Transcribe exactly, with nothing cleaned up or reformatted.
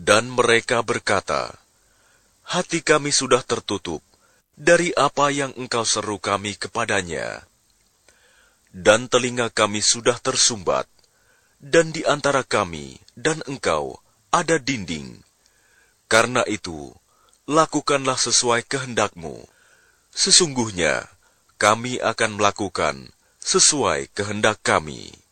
Dan mereka berkata, hati kami sudah tertutup dari apa yang engkau seru kami kepadanya. Dan telinga kami sudah tersumbat, dan di antara kami dan engkau ada dinding. Karena itu, lakukanlah sesuai kehendakmu. Sesungguhnya, kami akan melakukan sesuai kehendak kami.